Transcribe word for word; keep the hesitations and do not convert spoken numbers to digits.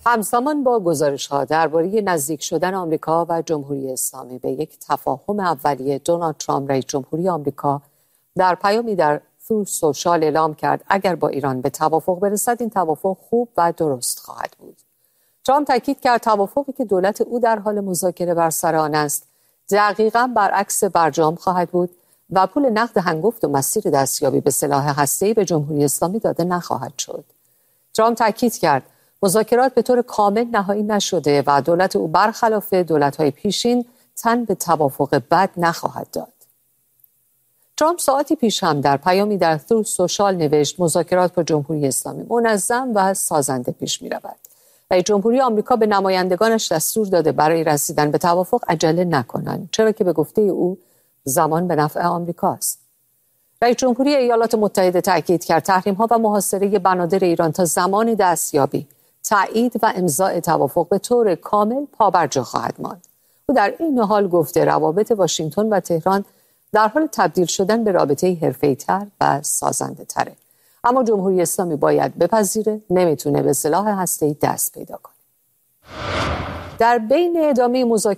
همزمان با گزارش‌ها درباره نزدیک شدن آمریکا و جمهوری اسلامی به یک تفاهم اولیه، دونالد ترامپ رئیس جمهوری آمریکا در پیامی در تروث سوشال اعلام کرد اگر با ایران به توافق برسد این توافق خوب و درست خواهد بود. ترامپ تاکید کرد توافقی که دولت او در حال مذاکره بر سر آن است دقیقاً برعکس برجام خواهد بود و پول نقد هنگفت و مسیر دستیابی به سلاح هسته‌ای به جمهوری اسلامی داده نخواهد شد. ترامپ تاکید کرد مذاکرات به طور کامل نهایی نشده و دولت او برخلاف دولت‌های پیشین تن به توافق بد نخواهد داد. ترامپ ساعتی پیش هم در پیامی در تروث سوشال نوشت مذاکرات با جمهوری اسلامی منظم و سازنده پیش می‌رود. رئیس جمهوری آمریکا به نمایندگانش دستور داده برای رسیدن به توافق عجله نکنند، چرا که به گفته او زمان به نفع آمریکاست. رئیس جمهوری ایالات متحده تاکید کرد تحریم‌ها و محاصره بنادر ایران تا زمان دستیابی، تایید و امضاء توافق به طور کامل پابرجا خواهد ماند. او در این حال گفته روابط واشنگتن و تهران در حال تبدیل شدن به رابطه حرفه‌ای‌تر و سازنده‌تره. اما جمهوری اسلامی باید بپذیره نمیتونه به سلاح هسته‌ای دست پیدا کنه. در بین ادامه مذاکرات